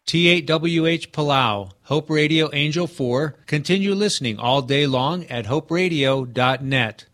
T8WH Palau, Hope Radio Angel 4. Continue listening all day long at hoperadio.net.